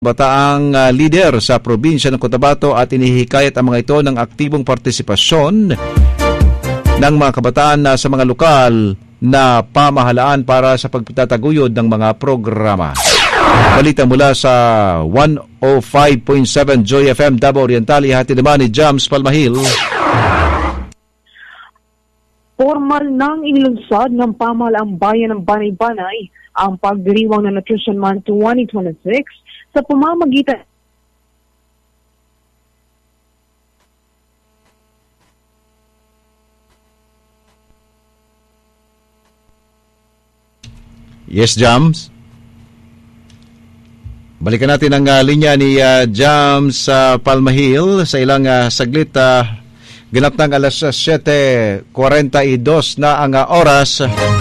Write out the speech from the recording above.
bataang leader sa probinsya ng Cotabato at inihikayat ang mga ito ng aktibong partisipasyon ng mga kabataan sa mga lokal na pamahalaan para sa pagtataguyod ng mga programa. Balita mula sa 105.7 Joy FM Davao Oriental, ihatid naman ni Jams Palmahil. Formal nang inilunsad ng pamahalaang bayan ng Banay-Banay ang pagdiriwang ng Nutrition Month 2026 sa pamamagitan Yes, Jams. Balikan natin ang linya ni Jams Palmahil sa ilang saglit. Ganap ng alas 7:42 na ang oras.